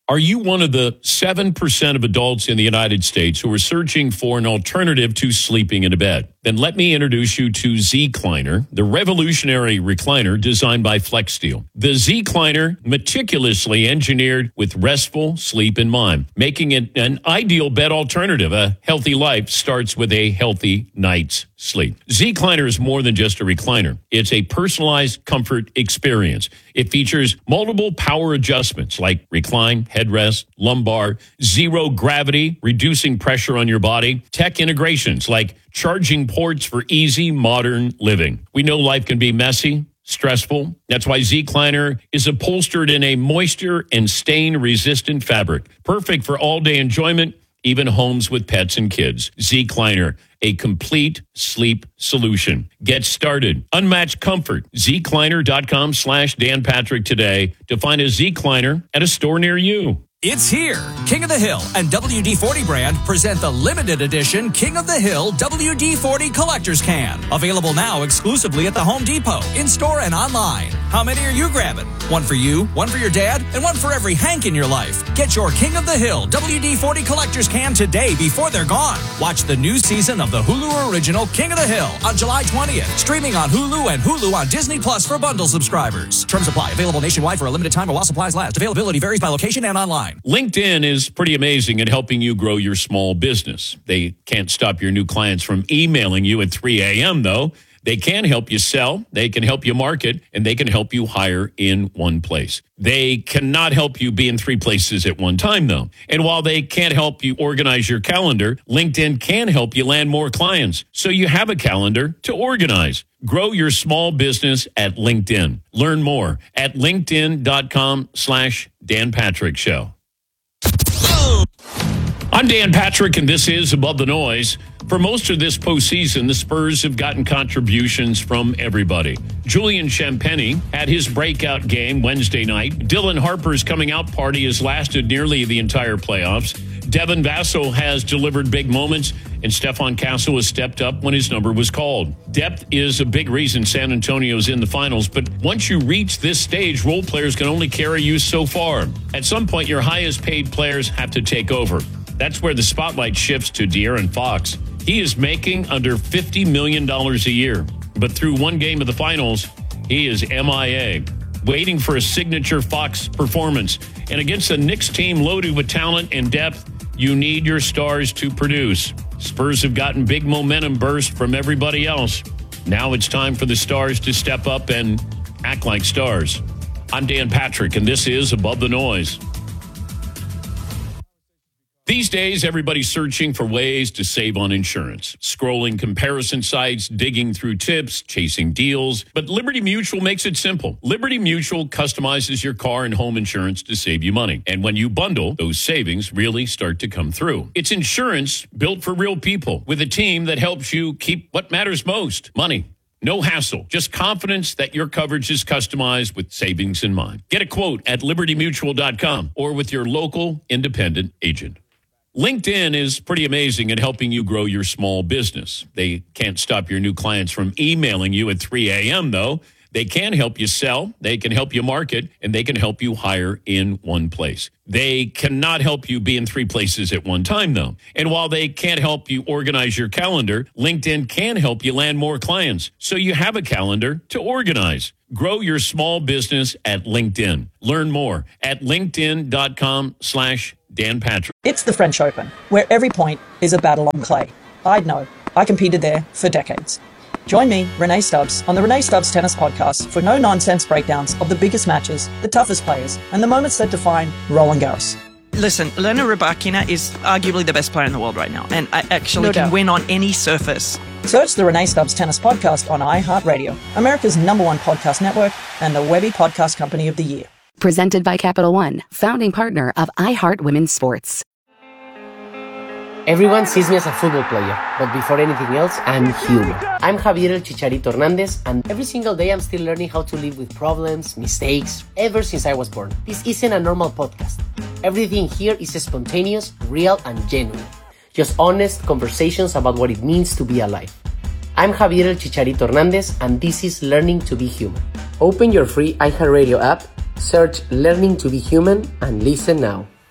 Are you one of the 7% of adults in the United States who are searching for an alternative to sleeping in a bed? Then let me introduce you to Zecliner, the revolutionary recliner designed by FlexSteel. The Zecliner, meticulously engineered with restful sleep in mind, making it an ideal bed alternative. A healthy life starts with a healthy night's sleep. Zecliner is more than just a recliner. It's a personalized comfort experience. It features multiple power adjustments like recline, headrest, lumbar, zero gravity, reducing pressure on your body, tech integrations like charging ports for easy modern living. We know life can be messy, stressful. That's why Zecliner is upholstered in a moisture and stain-resistant fabric, perfect for all-day enjoyment, even homes with pets and kids. Zecliner, a complete sleep solution. Get started. Unmatched comfort. Zecliner.com/Dan Patrick today to find a Zecliner at a store near you. It's here. King of the Hill and WD-40 brand present the limited edition King of the Hill WD-40 Collector's Can. Available now exclusively at the Home Depot, in-store and online. How many are you grabbing? One for you, one for your dad, and one for every Hank in your life. Get your King of the Hill WD-40 Collector's Can today before they're gone. Watch the new season of the Hulu original King of the Hill on July 20th. Streaming on Hulu and Hulu on Disney Plus for bundle subscribers. Terms apply. Available nationwide for a limited time or while supplies last. Availability varies by location and online. LinkedIn is pretty amazing at helping you grow your small business. They can't stop your new clients from emailing you at 3 a.m., though. They can help you sell, they can help you market, and they can help you hire in one place. They cannot help you be in three places at one time, though. And while they can't help you organize your calendar, LinkedIn can help you land more clients so you have a calendar to organize. Grow your small business at LinkedIn. Learn more at linkedin.com/Dan Patrick Show. I'm Dan Patrick, and this is Above the Noise. For most of this postseason, the Spurs have gotten contributions from everybody. Julian Champagnie had his breakout game Wednesday night. Dylan Harper's coming out party has lasted nearly the entire playoffs. Devin Vassell has delivered big moments, and Stephon Castle has stepped up when his number was called. Depth is a big reason San Antonio's in the finals, but once you reach this stage, role players can only carry you so far. At some point, your highest paid players have to take over. That's where the spotlight shifts to De'Aaron Fox. He is making under $50 million a year, but through one game of the finals, he is MIA, waiting for a signature Fox performance. And against a Knicks team loaded with talent and depth, you need your stars to produce. Spurs have gotten big momentum burst from everybody else. Now it's time for the stars to step up and act like stars. I'm Dan Patrick, and this is Above the Noise. These days, everybody's searching for ways to save on insurance. Scrolling comparison sites, digging through tips, chasing deals. But Liberty Mutual makes it simple. Liberty Mutual customizes your car and home insurance to save you money. And when you bundle, those savings really start to come through. It's insurance built for real people with a team that helps you keep what matters most, money. No hassle, just confidence that your coverage is customized with savings in mind. Get a quote at libertymutual.com or with your local independent agent. LinkedIn is pretty amazing at helping you grow your small business. They can't stop your new clients from emailing you at 3 a.m., though. They can help you sell, they can help you market, and they can help you hire in one place. They cannot help you be in three places at one time, though. And while they can't help you organize your calendar, LinkedIn can help you land more clients so you have a calendar to organize. Grow your small business at LinkedIn. Learn more at linkedin.com/Dan Patrick. It's the French Open, where every point is a battle on clay. I'd know. I competed there for decades. Join me, Renee Stubbs, on the Renee Stubbs Tennis Podcast for no-nonsense breakdowns of the biggest matches, the toughest players, and the moments that define Roland Garros. Listen, Elena Rybakina is arguably the best player in the world right now, and I actually can win on any surface. Search the Renee Stubbs Tennis Podcast on iHeartRadio, America's #1 podcast network, and the Webby Podcast Company of the Year. Presented by Capital One, founding partner of iHeart Women's Sports. Everyone sees me as a football player, but before anything else, I'm human. I'm Javier El Chicharito Hernandez, and every single day I'm still learning how to live with problems, mistakes, ever since I was born. This isn't a normal podcast. Everything here is spontaneous, real, and genuine. Just honest conversations about what it means to be alive. I'm Javier El Chicharito Hernandez, and this is Learning to be Human. Open your free iHeartRadio app, search Learning to be Human, and listen now.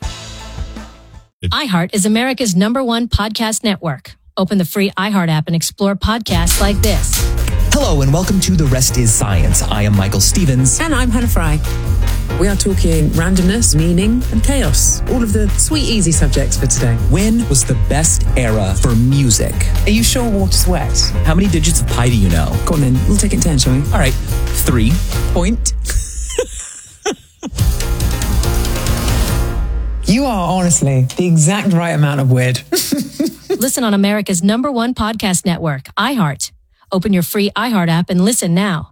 iHeart is America's #1 podcast network. Open the free iHeart app and explore podcasts like this. Hello and welcome to The Rest is Science. I am Michael Stevens. And I'm Hannah Fry. We are talking randomness, meaning, and chaos. All of the sweet, easy subjects for today. When was the best era for music? Are you sure water's wet? How many digits of pi do you know? Go on then, we'll take it in 10, shall we? All right, 3. Point. You are honestly the exact right amount of weird. Listen on America's #1 podcast network, iHeart. Open your free iHeart app and listen now.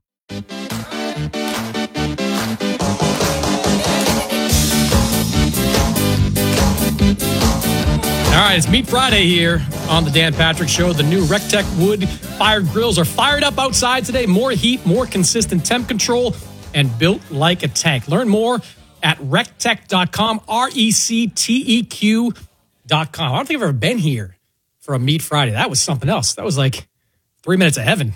All right, it's Meat Friday here on the Dan Patrick Show. The new RecTech wood-fired grills are fired up outside today. More heat, more consistent temp control, and built like a tank. Learn more at rectech.com, RecTeq.com. I don't think I've ever been here for a Meat Friday. That was something else. That was like 3 minutes of heaven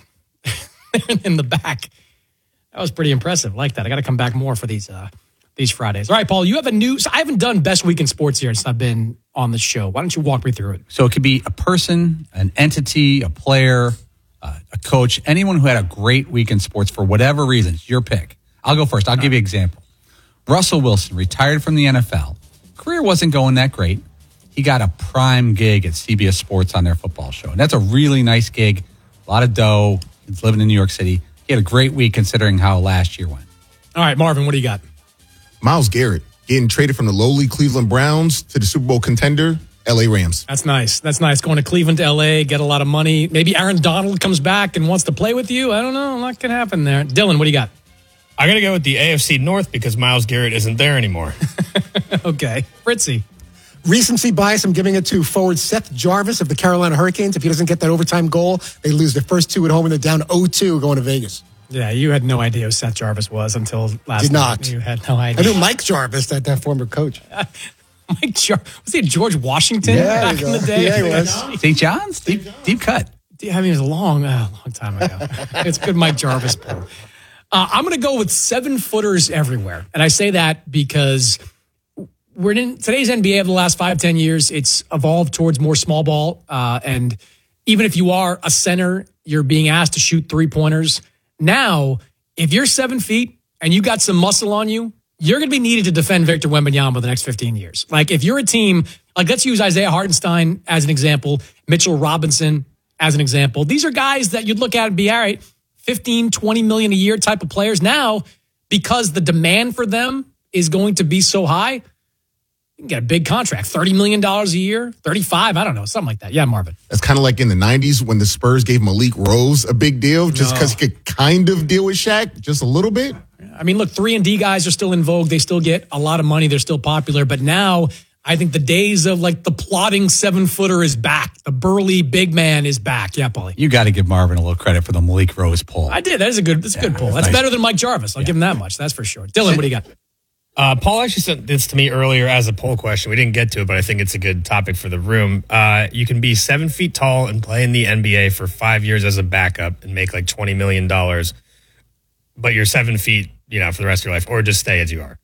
in the back. That was pretty impressive. Like that. I got to come back more for these Fridays. All right, Paul, you have a new... So I haven't done Best Week in Sports here since I've been on the show. Why don't you walk me through it? So it could be a person, an entity, a player, a coach, anyone who had a great week in sports for whatever reason. It's your pick. I'll go first. I'll give you an example. Russell Wilson retired from the NFL. Career wasn't going that great. He got a prime gig at CBS Sports on their football show. And that's a really nice gig. A lot of dough. He's living in New York City. He had a great week considering how last year went. All right, Marvin, what do you got? Myles Garrett getting traded from the lowly Cleveland Browns to the Super Bowl contender, LA Rams. That's nice. That's nice. Going to Cleveland to LA, get a lot of money. Maybe Aaron Donald comes back and wants to play with you. I don't know. A lot can happen there. Dylan, what do you got? I got to go with the AFC North because Myles Garrett isn't there anymore. Okay. Fritzy. Recency bias, I'm giving it to forward Seth Jarvis of the Carolina Hurricanes. If he doesn't get that overtime goal, they lose their first 2 at home and they're down 0-2 going to Vegas. Yeah, you had no idea who Seth Jarvis was until last Did night. not. You had no idea. I knew Mike Jarvis, that former coach. Mike Jarvis. Was he George Washington back in the day? Yeah, he was. St. John's? Deep cut. I mean, it was a long time ago. It's good Mike Jarvis pull. I'm going to go with 7-footers everywhere. And I say that because we're in today's NBA of the last 5-10 years, it's evolved towards more small ball. And even if you are a center, you're being asked to shoot 3-pointers. Now, if you're 7 feet and you got some muscle on you, you're going to be needed to defend Victor Wembanyama the next 15 years. Like if you're a team, like let's use Isaiah Hartenstein as an example, Mitchell Robinson as an example. These are guys that you'd look at and be, all right, 15, 20 million a year type of players. Now, because the demand for them is going to be so high, you can get a big contract, $30 million a year, 35, I don't know, something like that. Yeah, Marvin. That's kind of like in the 90s when the Spurs gave Malik Rose a big deal just because he could kind of deal with Shaq just a little bit. I mean, look, 3-and-D guys are still in vogue. They still get a lot of money. They're still popular. But now I think the days of like the plodding 7-footer is back. The burly big man is back. Yeah, Paulie. You got to give Marvin a little credit for the Malik Rose poll. I did. That's a good poll. That's nice. Better than Mike Jarvis. I'll give him that much. That's for sure. Dylan, what do you got? Paul actually sent this to me earlier as a poll question. We didn't get to it, but I think it's a good topic for the room. You can be 7 feet tall and play in the NBA for 5 years as a backup and make like $20 million, but you're 7 feet, for the rest of your life, or just stay as you are.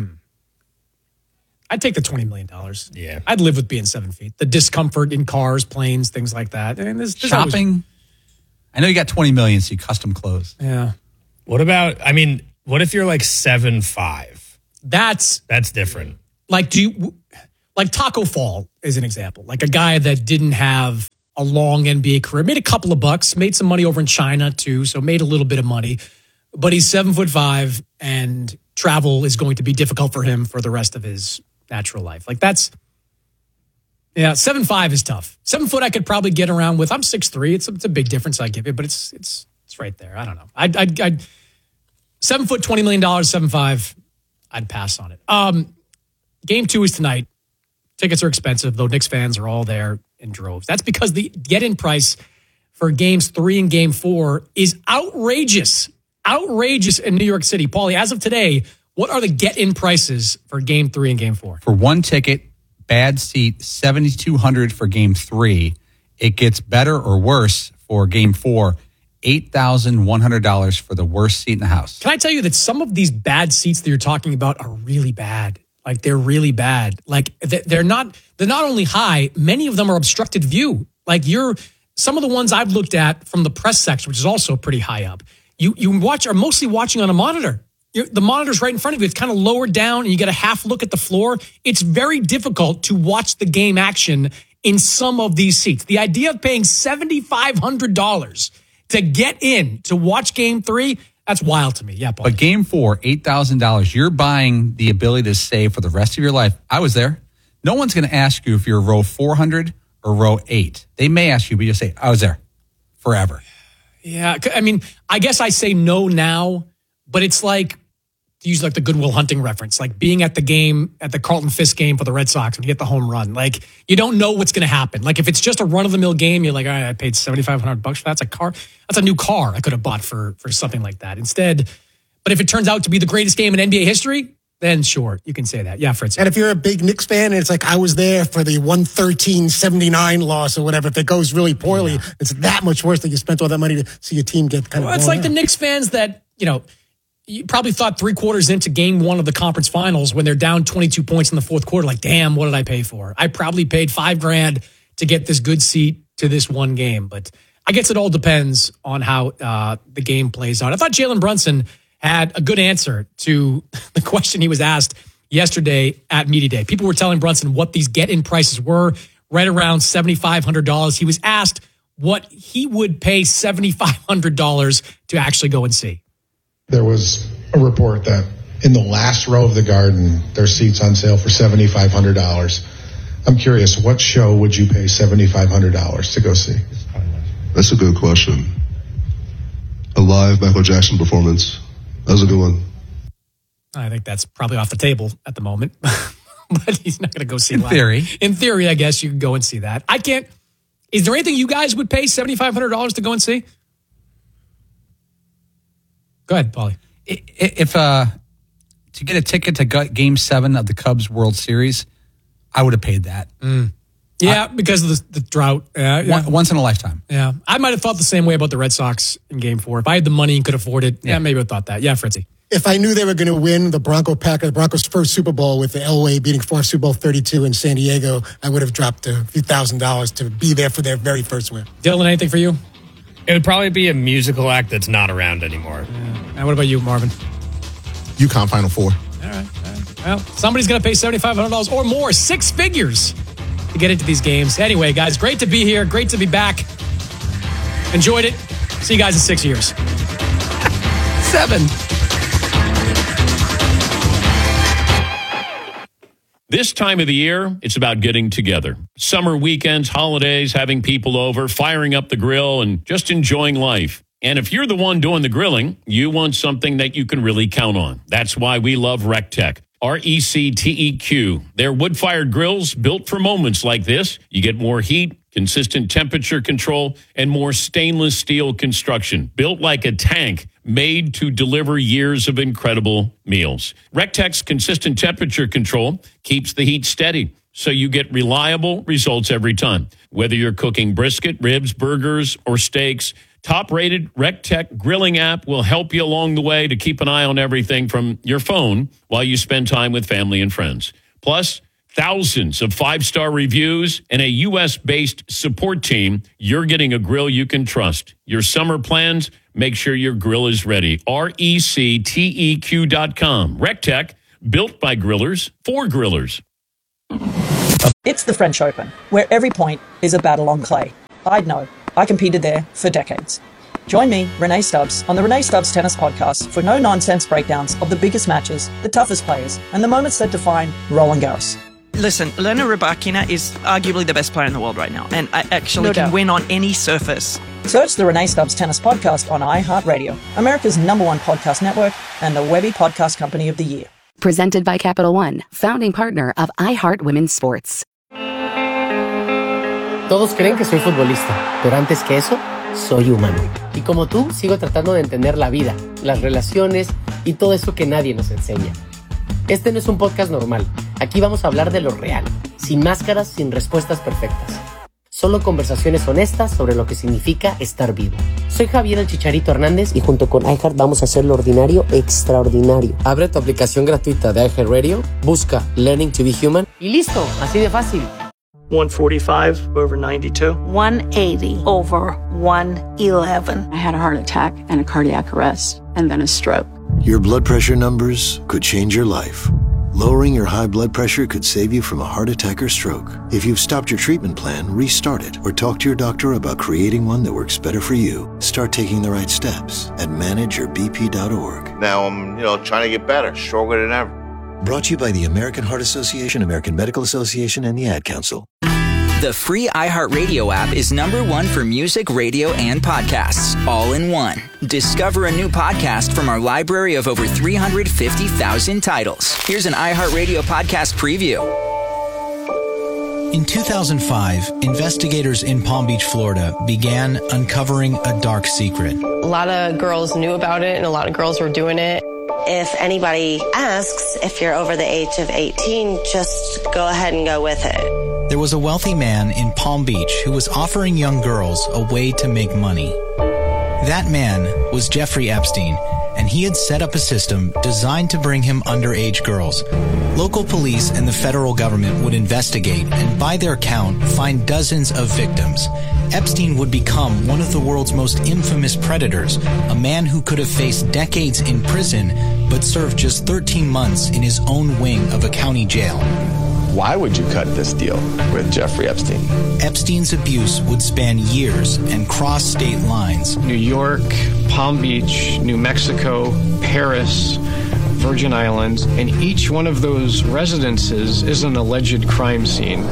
I'd take the $20 million. Yeah. I'd live with being 7 feet. The discomfort in cars, planes, things like that. I mean, there's shopping. I know you got $20 million, so you custom clothes. Yeah. What if you're like 7'5"? That's different. Like, like Taco Fall is an example. Like a guy that didn't have a long NBA career, made a couple of bucks, made some money over in China too, so made a little bit of money. But he's 7'5", and travel is going to be difficult for him for the rest of his natural life. Like 7'5" is tough. 7 foot I could probably get around with. I'm 6'3". It's a big difference I give you, but it's right there. I don't know. I'd 7 foot, $20 million, 7'5". I'd pass on it. Game 2 is tonight. Tickets are expensive, though Knicks fans are all there in droves. That's because the get-in price for games 3 and game 4 is outrageous. Outrageous in New York City. Paulie, as of today, what are the get-in prices for game 3 and game 4? For one ticket, bad seat, $7,200 for game 3. It gets better or worse for game 4, $8,100 for the worst seat in the house. Can I tell you that some of these bad seats that you're talking about are really bad? Like they're really bad. Like they're not only high, many of them are obstructed view. Like some of the ones I've looked at from the press section, which is also pretty high up, you are mostly watching on a monitor. The monitor's right in front of you. It's kind of lowered down and you get a half look at the floor. It's very difficult to watch the game action in some of these seats. The idea of paying $7,500 to get in to watch Game 3, that's wild to me. Yeah, Paul. But Game 4, $8,000, you're buying the ability to save for the rest of your life. I was there. No one's going to ask you if you're row 400 or row 8. They may ask you, but you say, I was there forever. Yeah, I mean, I guess I say no now, but it's like, to use like the Goodwill Hunting reference, like being at the game, at the Carlton Fisk game for the Red Sox when you get the home run. Like, you don't know what's going to happen. Like, if it's just a run-of-the-mill game, you're like, all right, I paid $7,500 for that. That's a new car I could have bought for something like that. Instead, but if it turns out to be the greatest game in NBA history, then sure, you can say that. Yeah, Fritz. And if you're a big Knicks fan and it's like, I was there for the 113-79 loss or whatever, if it goes really poorly, it's that much worse that you spent all that money to see your team get kind of it's like the Knicks fans that, you probably thought 3 quarters into game 1 of the conference finals when they're down 22 points in the fourth quarter, like, damn, what did I pay for? I probably paid $5,000 to get this good seat to this one game. But I guess it all depends on how the game plays out. I thought Jalen Brunson had a good answer to the question he was asked yesterday at Media Day. People were telling Brunson what these get-in prices were, right around $7,500. He was asked what he would pay $7,500 to actually go and see. There was a report that in the last row of the Garden, there's seats on sale for $7,500. I'm curious, what show would you pay $7,500 to go see? That's a good question. A live Michael Jackson performance. That was a good one. I think that's probably off the table at the moment. But he's not going to go see live. Theory. In theory, I guess you can go and see that. I can't. Is there anything you guys would pay $7,500 to go and see? Go ahead, Paulie. If to get a ticket to Game 7 of the Cubs World Series, I would have paid that. Yeah, because of the drought. Once in a lifetime. Yeah, I might have thought the same way about the Red Sox in Game 4. If I had the money and could afford it, maybe I would have thought that. Yeah, Fritzy. If I knew they were going to win the Broncos' first Super Bowl with the Elway beating Super Bowl 32 in San Diego, I would have dropped a few $1,000s to be there for their very first win. Dylan, anything for you? It would probably be a musical act that's not around anymore. And what about you, Marvin? UConn Final Four. All right. Well, somebody's going to pay $7,500 or more, 6 figures, to get into these games. Anyway, guys, great to be here. Great to be back. Enjoyed it. See you guys in 6 years. 7. This time of the year, it's about getting together. Summer weekends, holidays, having people over, firing up the grill, and just enjoying life. And if you're the one doing the grilling, you want something that you can really count on. That's why we love RecTech. RecTeq. They're wood-fired grills built for moments like this. You get more heat, consistent temperature control, and more stainless steel construction. Built like a tank, made to deliver years of incredible meals. RecTech's consistent temperature control keeps the heat steady, so you get reliable results every time. Whether you're cooking brisket, ribs, burgers, or steaks, top-rated RecTech grilling app will help you along the way to keep an eye on everything from your phone while you spend time with family and friends. Plus, thousands of 5-star reviews and a U.S.-based support team. You're getting a grill you can trust. Your summer plans, make sure your grill is ready. RecTeq.com. RecTech, built by grillers for grillers. It's the French Open, where every point is a battle on clay. I'd know. I competed there for decades. Join me, Renee Stubbs, on the Renee Stubbs Tennis Podcast for no-nonsense breakdowns of the biggest matches, the toughest players, and the moments that define Roland Garros. Listen, Elena Rybakina is arguably the best player in the world right now, and I actually can win on any surface. Search the Renee Stubbs Tennis Podcast on iHeartRadio, America's #1 podcast network, and the Webby Podcast Company of the Year. Presented by Capital One, founding partner of iHeart Women's Sports. Todos creen que soy futbolista, pero antes que eso, soy humano. Y como tú, sigo tratando de entender la vida, las relaciones y todo eso que nadie nos enseña. Este no es un podcast normal. Aquí vamos a hablar de lo real, sin máscaras, sin respuestas perfectas. Solo conversaciones honestas sobre lo que significa estar vivo. Soy Javier el Chicharito Hernández y junto con iHeart vamos a hacer lo ordinario extraordinario. Abre tu aplicación gratuita de iHeartRadio, busca Learning to be Human y listo, así de fácil. 145 over 92. 180 over 111. I had a heart attack and a cardiac arrest and then a stroke. Your blood pressure numbers could change your life. Lowering your high blood pressure could save you from a heart attack or stroke. If you've stopped your treatment plan, restart it or talk to your doctor about creating one that works better for you. Start taking the right steps at manageyourbp.org. Now I'm, trying to get better, stronger than ever. Brought to you by the American Heart Association, American Medical Association, and the Ad Council. The free iHeartRadio app is #1 for music, radio, and podcasts, all in one. Discover a new podcast from our library of over 350,000 titles. Here's an iHeartRadio podcast preview. In 2005, investigators in Palm Beach, Florida, began uncovering a dark secret. A lot of girls knew about it, and a lot of girls were doing it. If anybody asks if you're over the age of 18, just go ahead and go with it. There was a wealthy man in Palm Beach who was offering young girls a way to make money. That man was Jeffrey Epstein, and he had set up a system designed to bring him underage girls. Local police and the federal government would investigate and, by their count, find dozens of victims. Epstein would become one of the world's most infamous predators, a man who could have faced decades in prison but served just 13 months in his own wing of a county jail. Why would you cut this deal with Jeffrey Epstein? Epstein's abuse would span years and cross state lines. New York, Palm Beach, New Mexico, Paris, Virgin Islands, and each one of those residences is an alleged crime scene.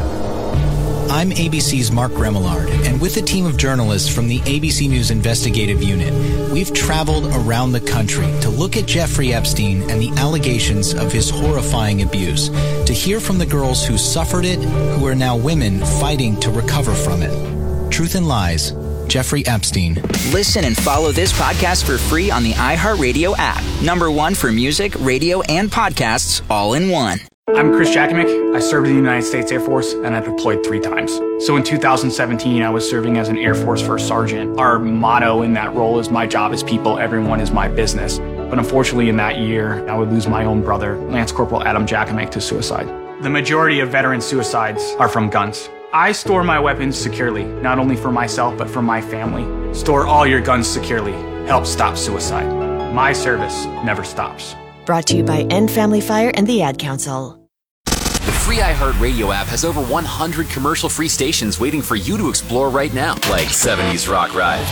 I'm ABC's Mark Remillard, and with a team of journalists from the ABC News Investigative Unit, we've traveled around the country to look at Jeffrey Epstein and the allegations of his horrifying abuse, to hear from the girls who suffered it, who are now women fighting to recover from it. Truth and Lies, Jeffrey Epstein. Listen and follow this podcast for free on the iHeartRadio app. #1 for music, radio, and podcasts, all in one. I'm Chris Jakimick. I served in the United States Air Force, and I deployed 3 times. So in 2017, I was serving as an Air Force First Sergeant. Our motto in that role is "My job is people, everyone is my business." But unfortunately, in that year, I would lose my own brother, Lance Corporal Adam Jakimick, to suicide. The majority of veteran suicides are from guns. I store my weapons securely, not only for myself, but for my family. Store all your guns securely. Help stop suicide. My service never stops. Brought to you by End Family Fire and the Ad Council. The free iHeartRadio app has over 100 commercial-free stations waiting for you to explore right now, like 70s Rock Ride,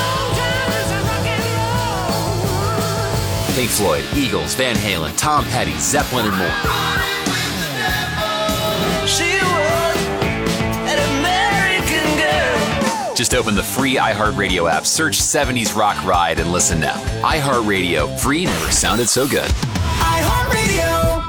Pink Floyd, Eagles, Van Halen, Tom Petty, Zeppelin, and more. Just open the free iHeartRadio app, search 70s Rock Ride, and listen now. iHeartRadio, free never sounded so good. iHeartRadio.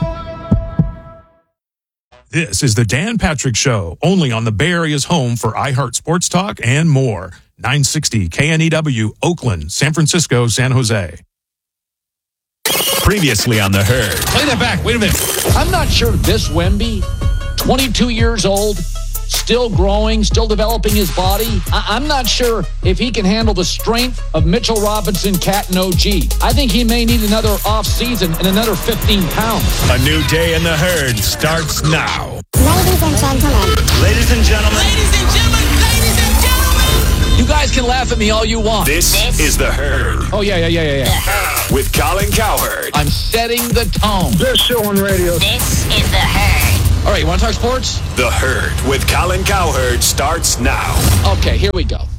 This is the Dan Patrick Show, only on the Bay Area's home for iHeart Sports Talk and more. 960 KNEW, Oakland, San Francisco, San Jose. Previously on The Herd. Play that back. Wait a minute. I'm not sure this Wemby, 22 years old, still growing, still developing his body. I'm not sure if he can handle the strength of Mitchell Robinson, Cat, and OG. I think he may need another off-season and another 15 pounds. A new day in The Herd starts now. Ladies and gentlemen. Ladies and gentlemen. Ladies and gentlemen. Ladies and gentlemen. You guys can laugh at me all you want. This is The Herd. Oh, yeah. With Colin Cowherd. I'm setting the tone. Best show on radio. This is The Herd. All right, you want to talk sports? The Herd with Colin Cowherd starts now. Okay, here we go.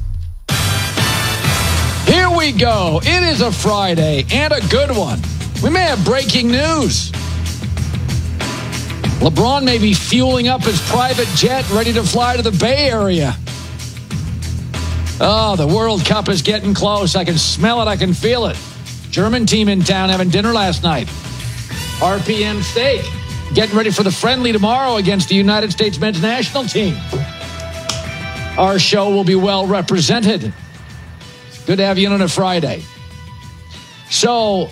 Here we go. It is a Friday and a good one. We may have breaking news. LeBron may be fueling up his private jet, ready to fly to the Bay Area. Oh, the World Cup is getting close. I can smell it. I can feel it. German team in town having dinner last night. RPM steak. Getting ready for the friendly tomorrow against the United States men's national team. Our show will be well represented. Good to have you in on a Friday. So,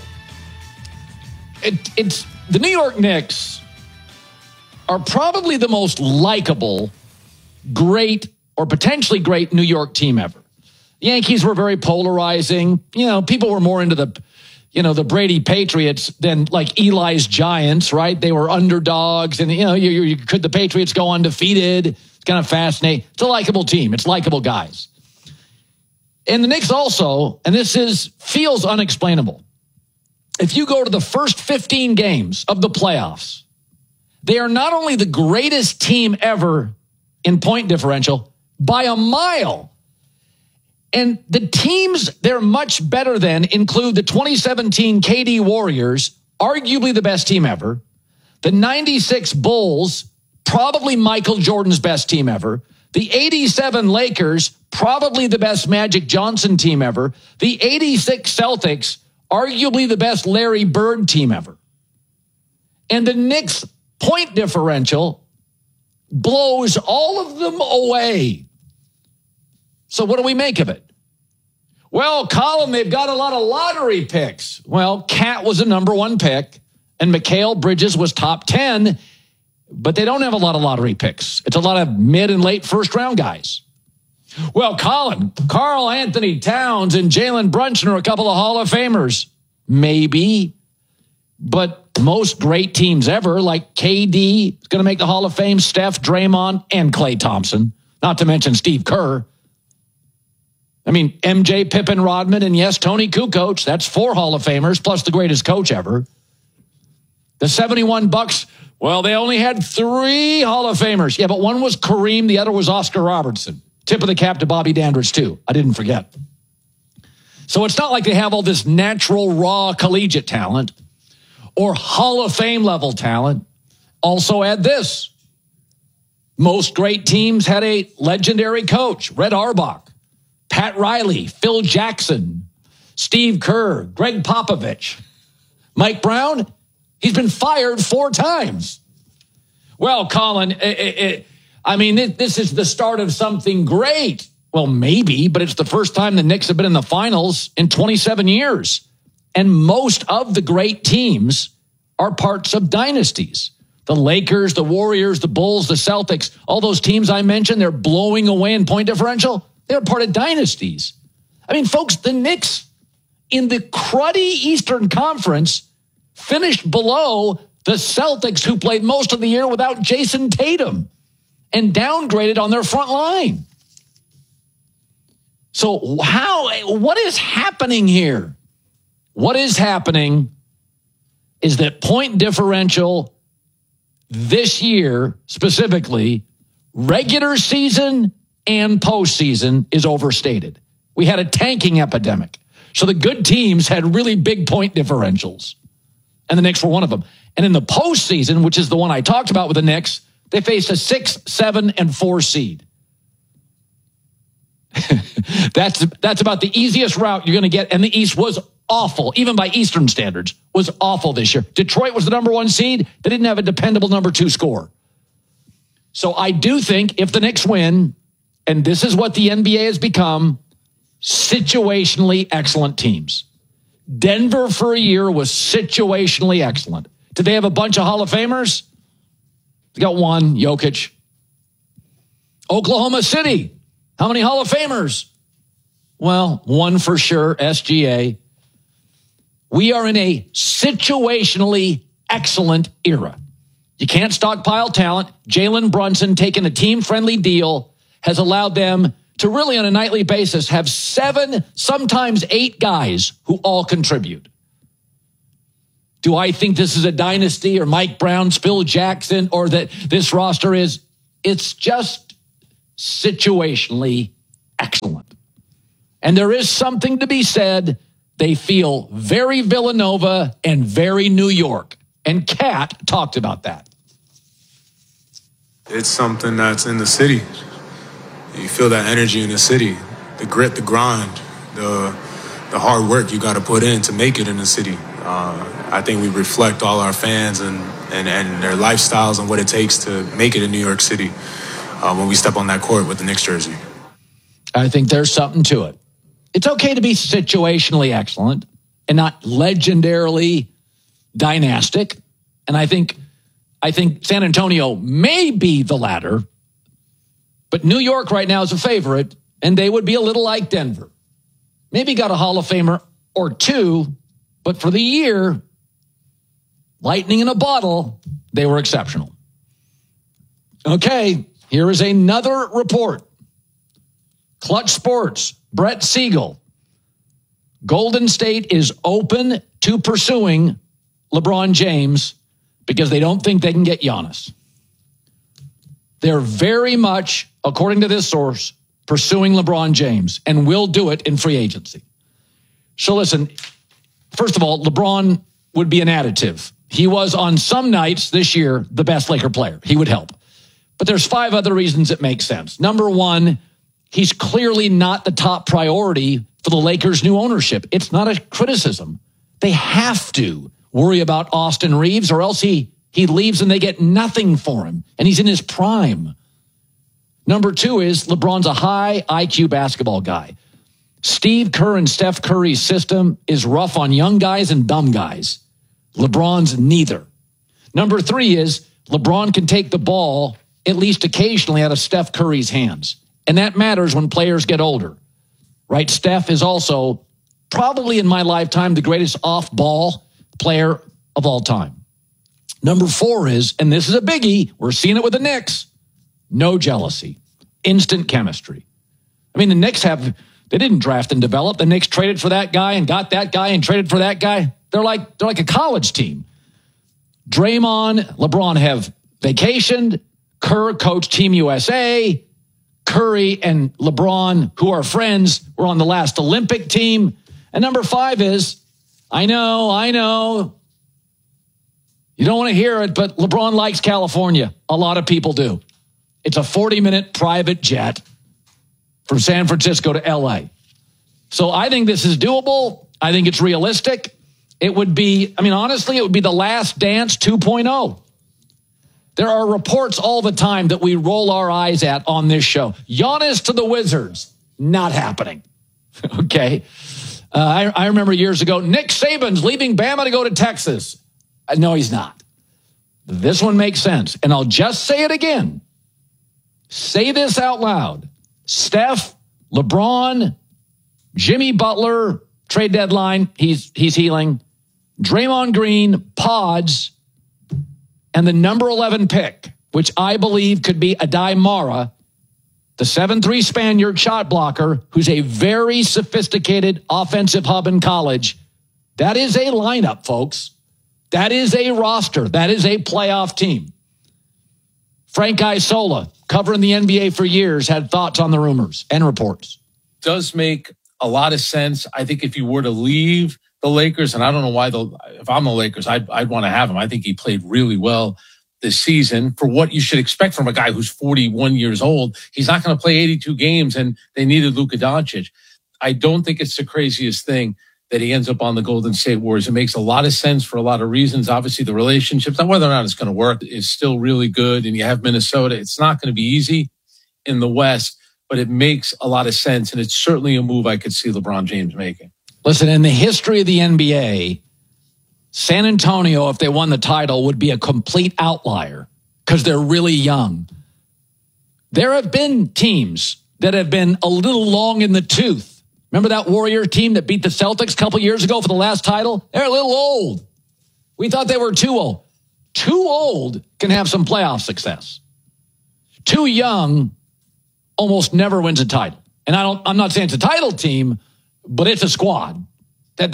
it's the New York Knicks are probably the most likable, great or potentially great New York team ever. The Yankees were very polarizing. You know, people were more into the Brady Patriots than like Eli's Giants, right? They were underdogs, and could the Patriots go undefeated? It's kind of fascinating. It's a likable team. It's likable guys. And the Knicks also, and feels unexplainable. If you go to the first 15 games of the playoffs, they are not only the greatest team ever in point differential by a mile. And the teams they're much better than include the 2017 KD Warriors, arguably the best team ever, the 96 Bulls, probably Michael Jordan's best team ever, the 87 Lakers, probably the best Magic Johnson team ever, the 86 Celtics, arguably the best Larry Bird team ever. And the Knicks' point differential blows all of them away. So what do we make of it? Well, Colin, they've got a lot of lottery picks. Well, Cat was a number 1 pick, and Mikal Bridges was top 10, but they don't have a lot of lottery picks. It's a lot of mid and late first-round guys. Well, Colin, Karl Anthony Towns and Jalen Brunson are a couple of Hall of Famers. Maybe, but most great teams ever, like KD, is going to make the Hall of Fame, Steph, Draymond, and Klay Thompson, not to mention Steve Kerr. I mean, MJ, Pippen, Rodman, and yes, Tony Kukoc. That's 4 Hall of Famers, plus the greatest coach ever. The 71 Bucks, well, they only had 3 Hall of Famers. Yeah, but one was Kareem, the other was Oscar Robertson. Tip of the cap to Bobby Dandridge, too. I didn't forget. So it's not like they have all this natural, raw collegiate talent or Hall of Fame level talent. Also add this. Most great teams had a legendary coach, Red Auerbach, Pat Riley, Phil Jackson, Steve Kerr, Greg Popovich. Mike Brown, he's been fired 4 times. Well, Colin, this is the start of something great. Well, maybe, but it's the first time the Knicks have been in the finals in 27 years. And most of the great teams are parts of dynasties. The Lakers, the Warriors, the Bulls, the Celtics, all those teams I mentioned, they're blowing away in point differential. They're part of dynasties. I mean, folks, the Knicks in the cruddy Eastern Conference finished below the Celtics, who played most of the year without Jason Tatum, and downgraded on their front line. So what is happening here? What is happening is that point differential this year, specifically, regular season and postseason, is overstated. We had a tanking epidemic. So the good teams had really big point differentials. And the Knicks were one of them. And in the postseason, which is the one I talked about with the Knicks, they faced a 6, 7, and 4 seed. That's about the easiest route you're going to get. And the East was awful, even by Eastern standards, was awful this year. Detroit was the number 1 seed. They didn't have a dependable number 2 scorer. So I do think if the Knicks win, and this is what the NBA has become, situationally excellent teams. Denver for a year was situationally excellent. Did they have a bunch of Hall of Famers? They got 1, Jokic. Oklahoma City, how many Hall of Famers? Well, 1 for sure, SGA. We are in a situationally excellent era. You can't stockpile talent. Jalen Brunson taking a team-friendly deal has allowed them to really on a nightly basis have 7, sometimes 8 guys who all contribute. Do I think this is a dynasty or Mike Brown, Phil Jackson, or that this roster is? It's just situationally excellent. And there is something to be said. They feel very Villanova and very New York. And Kat talked about that. It's something that's in the city. You feel that energy in the city, the grit, the grind, the hard work you got to put in to make it in the city. I think we reflect all our fans and their lifestyles and what it takes to make it in New York City when we step on that court with the Knicks jersey. I think there's something to it. It's okay to be situationally excellent and not legendarily dynastic. And I think San Antonio may be the latter. But New York right now is a favorite, and they would be a little like Denver. Maybe got a Hall of Famer or two, but for the year, lightning in a bottle, they were exceptional. Okay, here is another report. Clutch Sports, Brett Siegel. Golden State is open to pursuing LeBron James because they don't think they can get Giannis. They're very much, according to this source, pursuing LeBron James and will do it in free agency. So listen, first of all, LeBron would be an additive. He was on some nights this year the best Laker player. He would help. But there's 5 other reasons it makes sense. Number one, he's clearly not the top priority for the Lakers' new ownership. It's not a criticism. They have to worry about Austin Reeves or else he leaves and they get nothing for him. And he's in his prime. Number 2 is LeBron's a high IQ basketball guy. Steve Kerr and Steph Curry's system is rough on young guys and dumb guys. LeBron's neither. Number 3 is LeBron can take the ball at least occasionally out of Steph Curry's hands. And that matters when players get older, right? Steph is also probably in my lifetime the greatest off-ball player of all time. Number 4 is, and this is a biggie, we're seeing it with the Knicks, no jealousy, instant chemistry. I mean, the Knicks they didn't draft and develop. The Knicks traded for that guy and got that guy and traded for that guy. They're like a college team. Draymond, LeBron have vacationed. Kerr coached Team USA. Curry and LeBron, who are friends, were on the last Olympic team. And number 5 is, I know. You don't want to hear it, but LeBron likes California. A lot of people do. It's a 40-minute private jet from San Francisco to LA. So I think this is doable. I think it's realistic. It would be, honestly, it would be the Last Dance 2.0. There are reports all the time that we roll our eyes at on this show. Giannis to the Wizards, not happening. Okay. I remember years ago, Nick Saban's leaving Bama to go to Texas. No, he's not. This one makes sense. And I'll just say it again. Say this out loud. Steph, LeBron, Jimmy Butler, trade deadline, he's healing. Draymond Green, Pods, and the number 11 pick, which I believe could be Adai Mara, the 7'3" Spaniard shot blocker, who's a very sophisticated offensive hub in college. That is a lineup, folks. That is a roster. That is a playoff team. Frank Isola, covering the NBA for years, had thoughts on the rumors and reports. Does make a lot of sense. I think if you were to leave the Lakers, and I don't know why, if I'm the Lakers, I'd want to have him. I think he played really well this season for what you should expect from a guy who's 41 years old. He's not going to play 82 games, and they needed Luka Doncic. I don't think it's the craziest thing that he ends up on the Golden State Warriors. It makes a lot of sense for a lot of reasons. Obviously, the relationships, now whether or not it's going to work, is still really good. And you have Minnesota. It's not going to be easy in the West, but it makes a lot of sense. And it's certainly a move I could see LeBron James making. Listen, in the history of the NBA, San Antonio, if they won the title, would be a complete outlier because they're really young. There have been teams that have been a little long in the tooth. Remember that Warrior team that beat the Celtics a couple years ago for the last title? They're a little old. We thought they were too old. Too old can have some playoff success. Too young almost never wins a title. And I'm not saying it's a title team, but it's a squad. If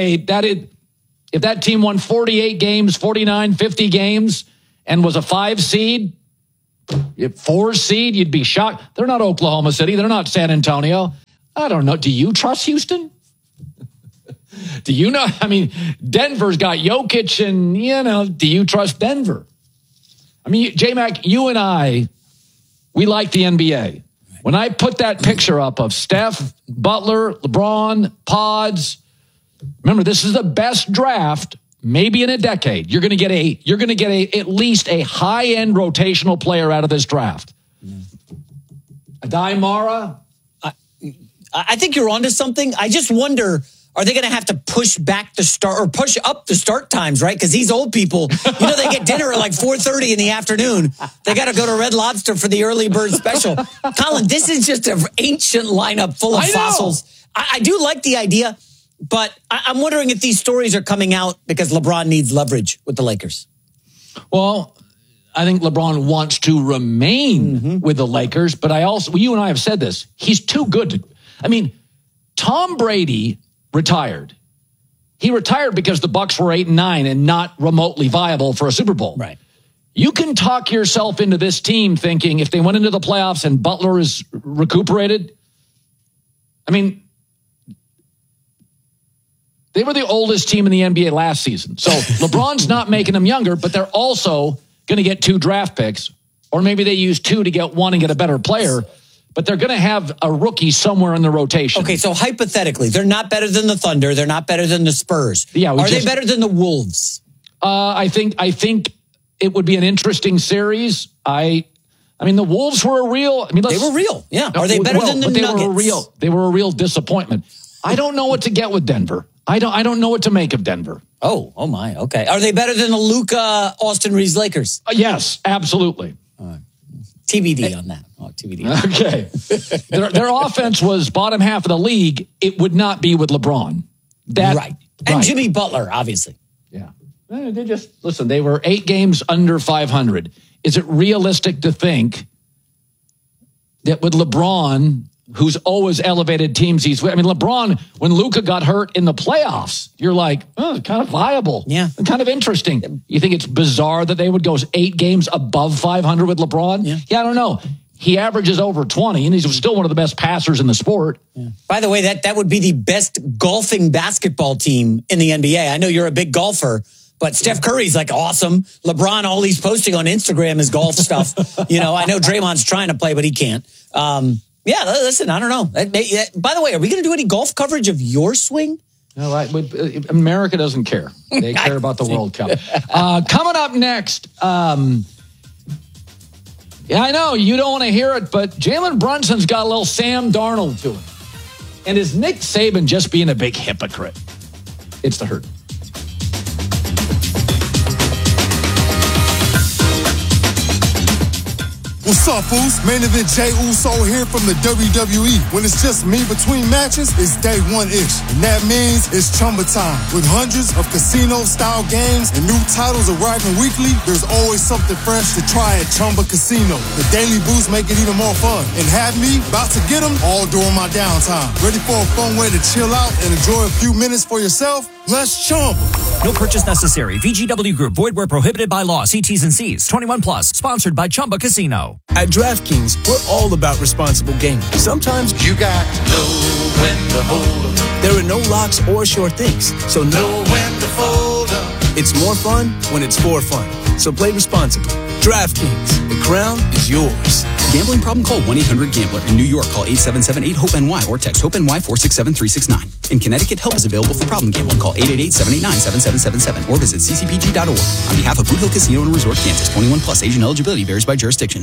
that team won 48 games, 49, 50 games, and was a 5 seed, 4 seed, you'd be shocked. They're not Oklahoma City. They're not San Antonio. I don't know. Do you trust Houston? Do you know? Denver's got Jokic and, do you trust Denver? J-Mac, you and I, we like the NBA. When I put that picture up of Steph, Butler, LeBron, Pods, remember, this is the best draft maybe in a decade. You're going to get at least a high-end rotational player out of this draft. Adai Mara. I think you're onto something. I just wonder, are they going to have to push back the start or push up the start times, right? Because these old people, they get dinner at like 4:30 in the afternoon. They got to go to Red Lobster for the early bird special. Colin, this is just an ancient lineup full of fossils. I do like the idea, but I'm wondering if these stories are coming out because LeBron needs leverage with the Lakers. Well, I think LeBron wants to remain with the Lakers, but you and I have said this, he's too good. Tom Brady retired. He retired because the Bucs were 8-9 and not remotely viable for a Super Bowl. Right. You can talk yourself into this team thinking if they went into the playoffs and Butler is recuperated, they were the oldest team in the NBA last season. So LeBron's not making them younger, but they're also going to get 2 draft picks, or maybe they use 2 to get 1 and get a better player. But they're going to have a rookie somewhere in the rotation. Okay, so hypothetically, they're not better than the Thunder. They're not better than the Spurs. Yeah, are they better than the Wolves? I think it would be an interesting series. The Wolves were a real. They were real. Yeah. Are they better than the Nuggets? They were a real disappointment. I don't know what to get with Denver. I don't know what to make of Denver. Oh my. Okay. Are they better than the Luka Austin Reeves Lakers? Yes, absolutely. TBD on that. TBD. Okay. Their offense was bottom half of the league. It would not be with LeBron. Right. And Jimmy Butler, obviously. Yeah. They were 8 games under 500. Is it realistic to think that with LeBron, who's always elevated teams he's with? LeBron, when Luka got hurt in the playoffs, you're like, it's kind of viable. Yeah. Kind of interesting. You think it's bizarre that they would go 8 games above 500 with LeBron? Yeah, I don't know. He averages over 20, and he's still one of the best passers in the sport. Yeah. By the way, that would be the best golfing basketball team in the NBA. I know you're a big golfer, but Steph Curry's like awesome. LeBron, all he's posting on Instagram is golf stuff. I know Draymond's trying to play, but he can't. Yeah, listen, I don't know. By the way, are we going to do any golf coverage of your swing? No, America doesn't care. They care about the World Cup. Coming up next, I know you don't want to hear it, but Jalen Brunson's got a little Sam Darnold to him. And is Nick Saban just being a big hypocrite? It's The Herd. What's up, fools? Main event Jey Uso here from the WWE. When it's just me between matches, it's day 1-ish. And that means it's Chumba time. With hundreds of casino-style games and new titles arriving weekly, there's always something fresh to try at Chumba Casino. The daily boosts make it even more fun. And have me about to get them all during my downtime. Ready for a fun way to chill out and enjoy a few minutes for yourself? Let's Chumba. No purchase necessary. VGW Group. Void where prohibited by law. See T's and C's. 21 plus. Sponsored by Chumba Casino. At DraftKings, we're all about responsible gaming. Sometimes you got to know when to hold 'em. There are no locks or sure things, so know when to fold 'em. It's more fun when it's for fun. So play responsibly. DraftKings, the crown is yours. Gambling problem? Call 1-800-GAMBLER. In New York, call 877-8-HOPE-NY or text HOPE-NY 467-369. In Connecticut, help is available for problem gambling. Call 888-789-7777 or visit ccpg.org. On behalf of Boot Hill Casino and Resort, Kansas, 21 plus. Age and eligibility varies by jurisdiction.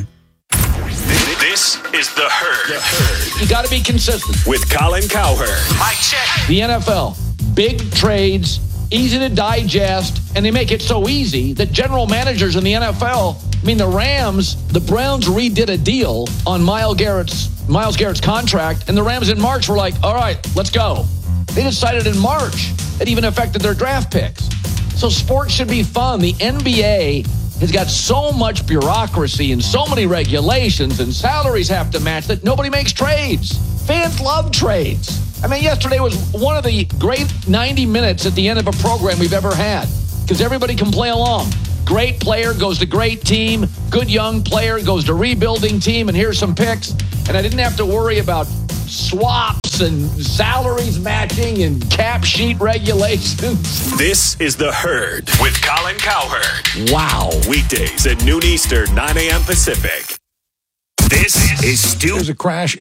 This is The Herd. You got to be consistent. With Colin Cowherd. Mic check. The NFL, big trades, easy to digest, and they make it so easy that general managers in the NFL, the Rams, the Browns redid a deal on Myles Garrett's contract, and the Rams in March were like, all right, let's go. They decided in March. It even affected their draft picks. So sports should be fun. The NBA has got so much bureaucracy and so many regulations, and salaries have to match that nobody makes trades. Fans love trades. Yesterday was one of the great 90 minutes at the end of a program we've ever had because everybody can play along. Great player goes to great team. Good young player goes to rebuilding team, and here's some picks. And I didn't have to worry about swaps and salaries matching and cap sheet regulations. This is The Herd with Colin Cowherd. Wow. Weekdays at noon Eastern, 9 a.m. Pacific. This is Stu. There's a crash.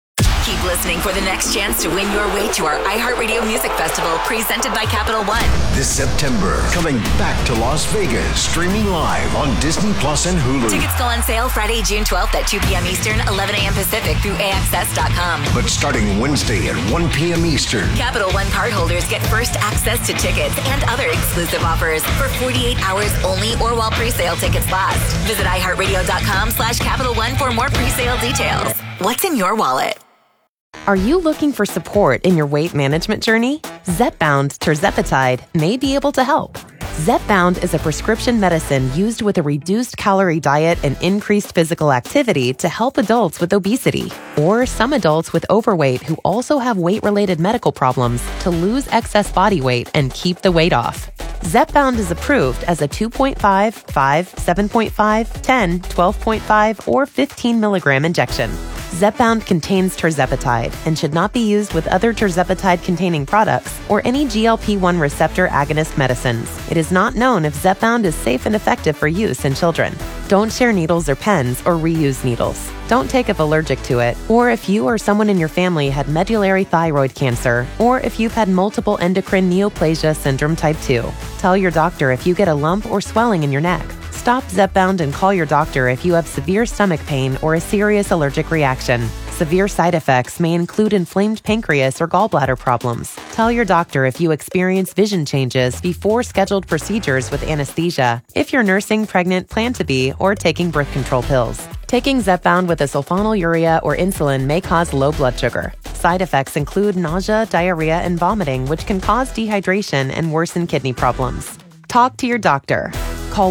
Keep listening for the next chance to win your way to our iHeartRadio Music Festival presented by Capital One. This September, coming back to Las Vegas, streaming live on Disney Plus and Hulu. Tickets go on sale Friday, June 12th at 2 p.m. Eastern, 11 a.m. Pacific through AXS.com. But starting Wednesday at 1 p.m. Eastern, Capital One cardholders get first access to tickets and other exclusive offers for 48 hours only or while pre-sale tickets last. Visit iHeartRadio.com/Capital One for more pre-sale details. What's in your wallet? Are you looking for support in your weight management journey? Zepbound tirzepatide may be able to help. Zepbound is a prescription medicine used with a reduced calorie diet and increased physical activity to help adults with obesity or some adults with overweight who also have weight-related medical problems to lose excess body weight and keep the weight off. Zepbound is approved as a 2.5, 5, 7.5, 10, 12.5, or 15 milligram injection. Zepbound contains tirzepatide and should not be used with other tirzepatide-containing products or any GLP-1 receptor agonist medicines. It is not known if Zepbound is safe and effective for use in children. Don't share needles or pens or reuse needles. Don't take if allergic to it, or if you or someone in your family had medullary thyroid cancer, or if you've had multiple endocrine neoplasia syndrome type 2. Tell your doctor if you get a lump or swelling in your neck. Stop Zepbound and call your doctor if you have severe stomach pain or a serious allergic reaction. Severe side effects may include inflamed pancreas or gallbladder problems. Tell your doctor if you experience vision changes before scheduled procedures with anesthesia, if you're nursing, pregnant, plan to be, or taking birth control pills. Taking Zepbound with a sulfonylurea or insulin may cause low blood sugar. Side effects include nausea, diarrhea, and vomiting, which can cause dehydration and worsen kidney problems. Talk to your doctor. Call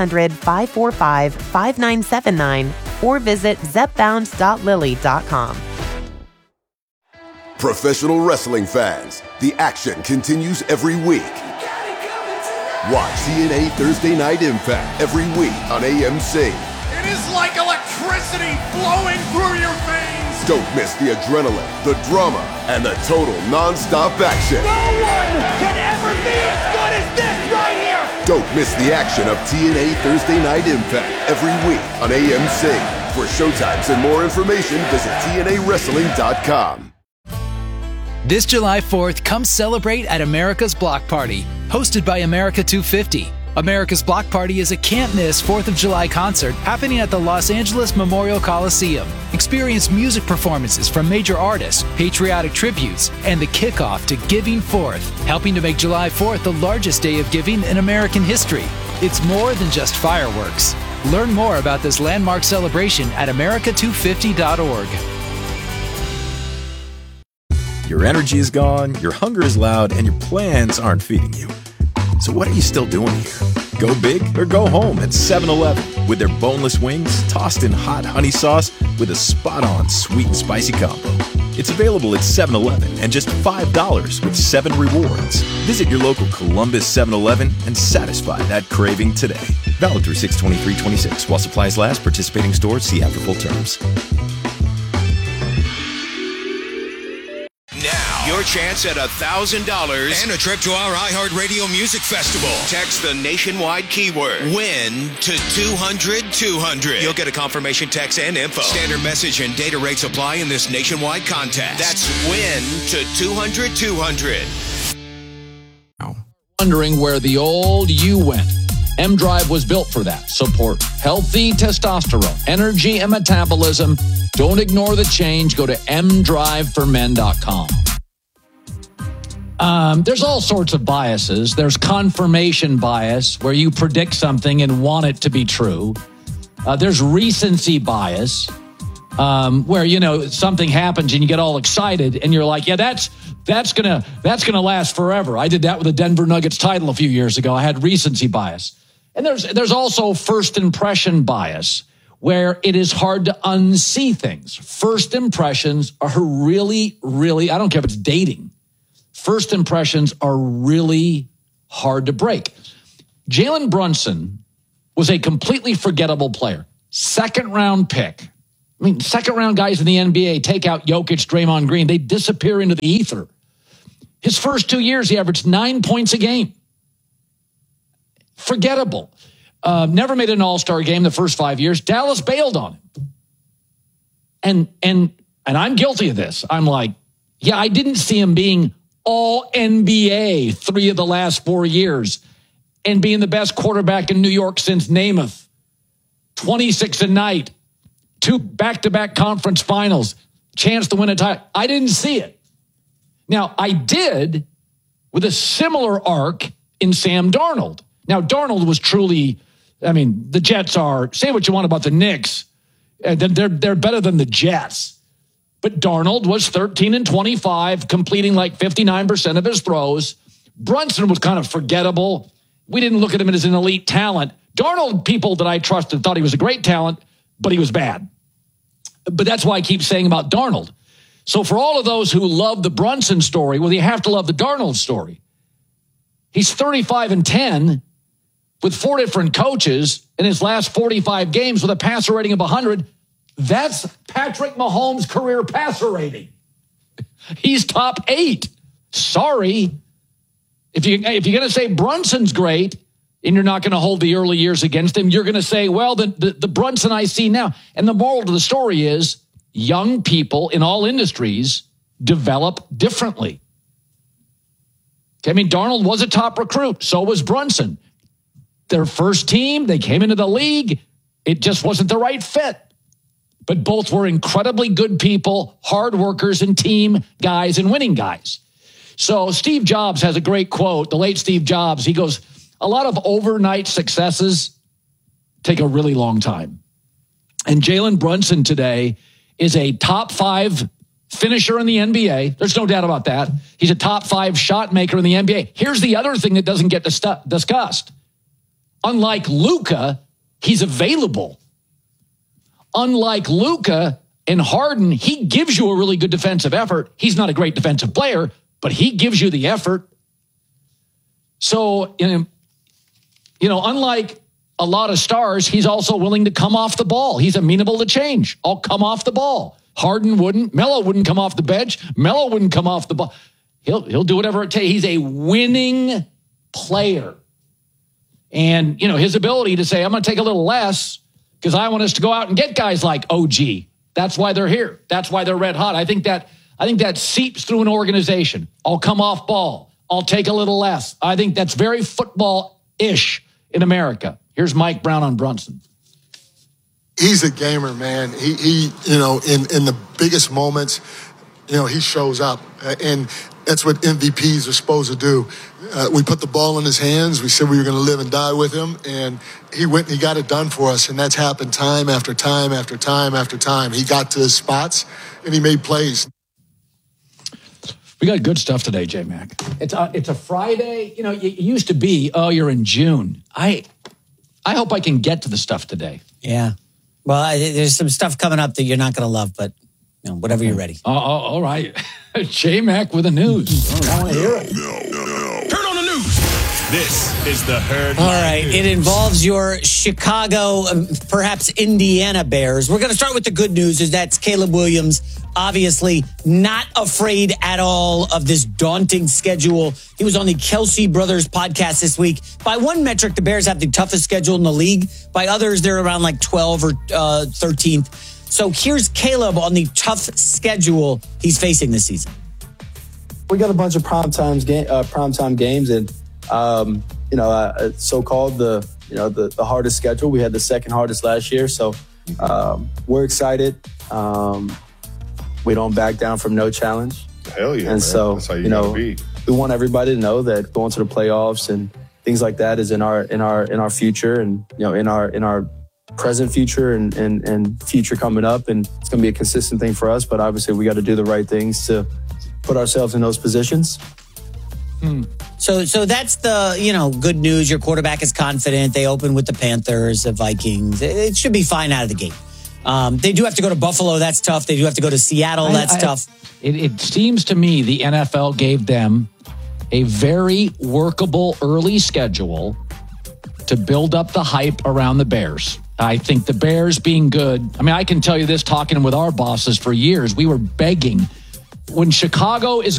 1-800-545-5979 or visit zepbound.lily.com. Professional wrestling fans, the action continues every week. Watch TNA Thursday Night Impact every week on AMC. It is like electricity flowing through your veins. Don't miss the adrenaline, the drama, and the total non-stop action. No one can ever be as good as this right here. Don't miss the action of TNA Thursday Night Impact every week on AMC. For showtimes and more information, visit TNAWrestling.com. This July 4th, come celebrate at America's Block Party, hosted by America 250. America's Block Party is a can't-miss 4th of July concert happening at the Los Angeles Memorial Coliseum. Experience music performances from major artists, patriotic tributes, and the kickoff to Giving Forth, helping to make July 4th the largest day of giving in American history. It's more than just fireworks. Learn more about this landmark celebration at america250.org. Your energy is gone, your hunger is loud, and your plans aren't feeding you. So what are you still doing here? Go big or go home at 7-Eleven with their boneless wings tossed in hot honey sauce with a spot-on sweet and spicy combo. It's available at 7-Eleven and just $5 with 7 rewards. Visit your local Columbus 7-Eleven and satisfy that craving today. Valid through 6/23/26 while supplies last. Participating stores see after full terms. Your chance at $1,000 and a trip to our iHeartRadio Music Festival. Text the nationwide keyword WIN to 200-200. You'll get a confirmation text and info. Standard message and data rates apply in this nationwide contest. That's WIN to 200-200. Wondering where the old you went. M-Drive was built for that. Support healthy testosterone, energy, and metabolism. Don't ignore the change. Go to mdriveformen.com. There's all sorts of biases. There's confirmation bias, where you predict something and want it to be true. There's recency bias, where, you know, something happens and you get all excited and you're like, yeah, that's gonna last forever. I did that with the Denver Nuggets title a few years ago. I had recency bias. And there's also first impression bias, where it is hard to unsee things. First impressions are really, really, I don't care if it's dating. First impressions are really hard to break. Jalen Brunson was a completely forgettable player. Second round pick. I mean, second round guys in the NBA, take out Jokic, Draymond Green, they disappear into the ether. His first 2 years, he averaged 9 points a game. Forgettable. Never made an all-star game the first 5 years. Dallas bailed on him. And and I'm guilty of this. I'm like, yeah, I didn't see him being all NBA 3 of the last 4 years and being the best quarterback in New York since Namath. 26 a night, 2 back-to-back conference finals, chance to win a title. I didn't see it. Now, I did with a similar arc in Sam Darnold. Now, Darnold was truly, the Jets are, say what you want about the Knicks, they're better than the Jets. But Darnold was 13-25, completing like 59% of his throws. Brunson was kind of forgettable. We didn't look at him as an elite talent. Darnold, people that I trusted thought he was a great talent, but he was bad. But that's why I keep saying about Darnold. So for all of those who love the Brunson story, well, you have to love the Darnold story. He's 35-10 with 4 different coaches in his last 45 games with a passer rating of 100. That's Patrick Mahomes' career passer rating. He's top 8. Sorry. If you're going to say Brunson's great and you're not going to hold the early years against him, you're going to say, well, the Brunson I see now. And the moral of the story is young people in all industries develop differently. Darnold was a top recruit. So was Brunson. Their first team, they came into the league. It just wasn't the right fit. But both were incredibly good people, hard workers and team guys and winning guys. So Steve Jobs has a great quote, the late Steve Jobs. He goes, a lot of overnight successes take a really long time. And Jalen Brunson today is a top 5 finisher in the NBA. There's no doubt about that. He's a top 5 shot maker in the NBA. Here's the other thing that doesn't get discussed. Unlike Luka, he's available. Unlike Luka and Harden, he gives you a really good defensive effort. He's not a great defensive player, but he gives you the effort. So, unlike a lot of stars, he's also willing to come off the ball. He's amenable to change. I'll come off the ball. Harden wouldn't. Melo wouldn't come off the bench. Melo wouldn't come off the ball. He'll do whatever it takes. He's a winning player. And, his ability to say, I'm going to take a little less because I want us to go out and get guys like OG. That's why they're here. That's why they're red hot. I think that seeps through an organization. I'll come off ball. I'll take a little less. I think that's very football-ish in America. Here's Mike Brown on Brunson. He's a gamer, man. He in the biggest moments, he shows up. And that's what MVPs are supposed to do. We put the ball in his hands. We said we were going to live and die with him. And he went and he got it done for us. And that's happened time after time after time after time. He got to his spots and he made plays. We got good stuff today, J-Mac. It's a Friday. It used to be, you're in June. I hope I can get to the stuff today. Yeah. Well, there's some stuff coming up that you're not going to love, but whatever you're ready. All right. J-Mac with the news. I want to hear it. Turn on the news. This is the Herd. All right. It involves your Chicago, perhaps Indiana Bears. We're going to start with the good news, is that's Caleb Williams, obviously not afraid at all of this daunting schedule. He was on the Kelsey Brothers podcast this week. By one metric, the Bears have the toughest schedule in the league. By others, they're around like 12 or 13th. So here's Caleb on the tough schedule he's facing this season. We got a bunch of primetime games, and so-called the hardest schedule. We had the second hardest last year, so we're excited. We don't back down from no challenge. Hell yeah, and man. so That's how you gotta be. We want everybody to know that going to the playoffs and things like that is in our future, and in our present future and future coming up, and it's going to be a consistent thing for us. But obviously, we got to do the right things to put ourselves in those positions. So that's the good news. Your quarterback is confident. They open with the Panthers, the Vikings. It should be fine out of the gate. They do have to go to Buffalo. That's tough. They do have to go to Seattle. That's tough. It seems to me the NFL gave them a very workable early schedule to build up the hype around the Bears. I think the Bears being good. I can tell you this, talking with our bosses for years, we were begging when Chicago is